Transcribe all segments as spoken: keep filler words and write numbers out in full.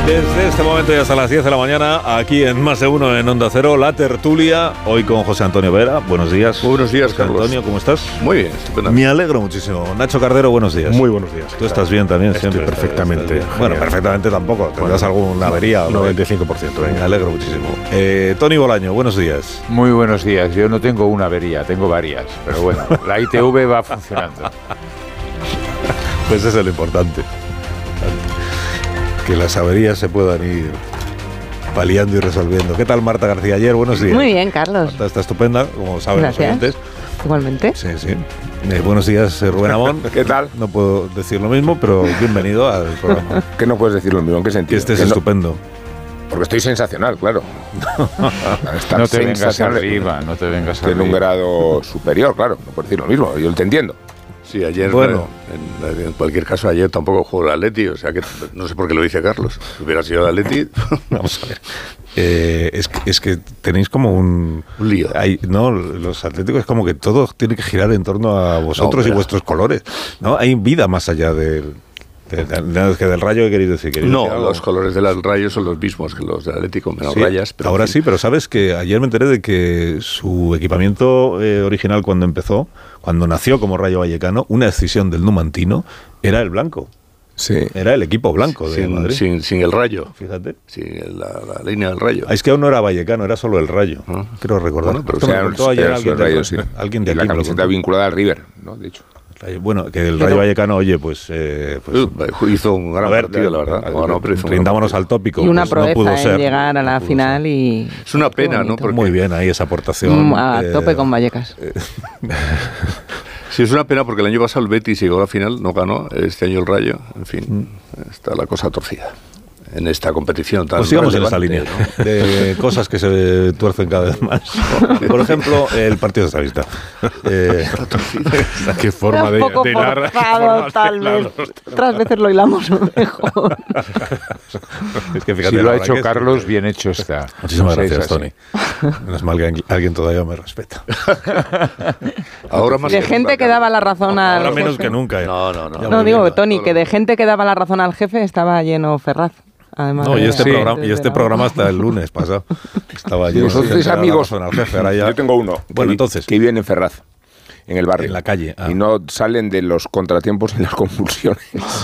Desde este momento y hasta las diez de la mañana, aquí en Más de Uno en Onda Cero, la tertulia, hoy con José Antonio Vera. Buenos días. Muy buenos días, José Carlos. Antonio, ¿cómo estás? Muy bien, estupendo. Me alegro muchísimo. Nacho Cardero, buenos días. Muy buenos días. Tú estás bien también, Estoy siempre. perfectamente. Estás bien. Bueno, perfectamente tampoco. Tendrás Bueno, alguna avería. noventa y cinco por ciento. Me alegro muchísimo. Eh, Tony Bolaño, buenos días. Muy buenos días. Yo no tengo una avería, tengo varias. Pero bueno, la I T V va funcionando. Pues eso es lo importante. Que las averías se puedan ir paliando y resolviendo. ¿Qué tal, Marta García Ayer? Buenos días. Muy bien, Carlos. Marta está estupenda, como saben los Gracias. oyentes. Igualmente. Sí, sí. Eh, buenos días, eh, Rubén Amón. ¿Qué tal? No puedo decir lo mismo, pero bienvenido al programa. ¿Qué no puedes decir lo mismo? ¿En qué Que sentido? estés Que no- estupendo. porque estoy sensacional, claro. Estar No te vengas sensacional arriba, no te vengas en un arriba. grado superior, claro. No puedes decir lo mismo, yo te entiendo. Sí, ayer, Bueno. bueno, en, en cualquier caso, ayer tampoco jugó el Atleti, o sea que no sé por qué lo dice Carlos. Si hubiera sido el Atleti, Vamos a ver. Eh, es, que, es que tenéis como un... un lío. Hay, no, los atléticos es como que todo tiene que girar en torno a vosotros No, y pero- vuestros colores. ¿No? Hay vida más allá del... de- de- de- que del Rayo, ¿qué queréis decir? ¿Queréis No, decir algo? los colores del Rayo son los mismos que los del Atlético, menos Sí, rayas. Pero ahora en fin. sí, pero sabes que ayer me enteré de que su equipamiento eh, original cuando empezó, cuando nació como Rayo Vallecano, una decisión del Numantino era el blanco. Sí. Era el equipo blanco de sin, Madrid. sin, sin el Rayo, Fíjate. sin el- la, la línea del Rayo. Ah, es que aún no era Vallecano, era solo el Rayo. Ah. Creo recordar. Bueno, pero Esto O me sea, lo contó ayer era alguien, el del- Rayo, sí. alguien de Y la aquí. me lo camiseta contó. vinculada al River, ¿no? De hecho. Bueno, que el Rayo Vallecano, oye, pues... Eh, pues Uh, hizo un gran a ver, partido, la verdad. No, no, pero hizo un gran rindámonos partido. al tópico. Y una pues no pudo proeza ser, en llegar a no la pudo final ser. y... Es una Qué pena, ¿no? bonito. Porque Muy bien ahí esa aportación. Mm, a eh, tope con Vallecas. Sí, es una pena porque el año pasado el Betis llegó a la final, no ganó, este año el Rayo, en fin, está la cosa torcida en esta competición tan Pues sigamos en esa relevante, línea ¿no? de cosas que se tuercen cada vez más. Por ejemplo, el Partido Socialista. Eh, Qué forma de, un poco de hilar. qué forzado, forma de tal hilar. vez. Otras veces lo hilamos mejor. es que fíjate, Si la lo ha verdad hecho que es- Carlos, bien hecho está. Muchísimas Sí, es gracias, así. Tony. Menos mal que alguien- alguien todavía me respeta. Ahora más De que gente nunca, que daba la razón al Ahora menos jefe. que nunca. eh. No, no, no. Ya No, muy digo, bien. Tony, que de gente que daba la razón al jefe estaba lleno Ferraz. Además No, y de- este, de- programa, de- y este de- programa hasta el lunes pasado. Estaba lleno de Vosotros gente sois que daba amigos. razón al jefe, ahora ya- Yo tengo uno. Bueno, que vi- entonces. Que vive en Ferraz, en el barrio. En la calle, ah. Y no salen de los contratiempos y las convulsiones.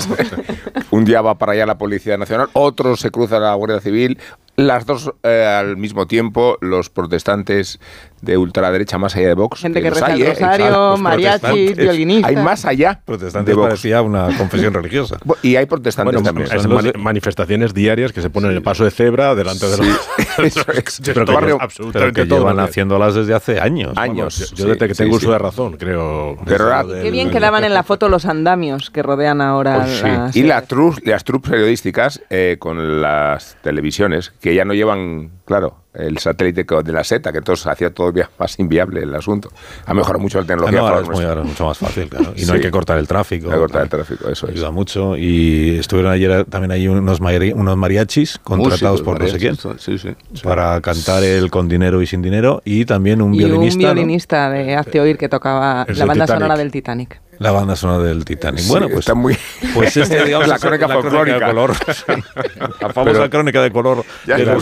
Un día va para allá la Policía Nacional, otro se cruza la Guardia Civil. Las dos eh, al mismo tiempo, los protestantes de ultraderecha más allá de Vox. Gente que los reza hay, el ¿eh? rosario, Los mariachis, protestantes. violinistas. Hay más allá Protestantes de Vox. parecía una confesión religiosa. Y hay protestantes Bueno, también. es Son los mani- de- manifestaciones diarias que se ponen en el paso de cebra delante de los... Eso es. de Pero que, todo, barrio- pero absolutamente que todo. llevan ¿no? haciéndolas desde hace años. Años. Yo, yo Sí, desde que sí, tengo sí. uso de razón, creo. Pero ahora- Desde lo Qué del- bien quedaban en la foto los andamios que rodean ahora Oh, sí. las... Y las trus, las trus periodísticas eh, con las televisiones, que ya no llevan, claro, el satélite co- de la SETA, que entonces hacía todavía más inviable el asunto. Ha mejorado mucho la Ah, tecnología. no, a ahora favor es, muy, nuestro. ahora es mucho más fácil, claro. Y no Sí. hay que cortar el tráfico. Hay que cortar el tráfico, eso es. Ayuda mucho. Y estuvieron ayer también ahí unos, mari- unos mariachis contratados Músicos, por no sé quién mariachis, Sí, sí. para cantar el Con Dinero y Sin Dinero, y también un Y violinista, un ¿no? violinista de Hazte Oír que tocaba Es la el banda Titanic. sonora del Titanic. La banda sonora del Titanic. Sí, bueno, pues está muy... pues este, digamos, la es crónica de folclórica. color. La famosa Pero- crónica de color Ya de es la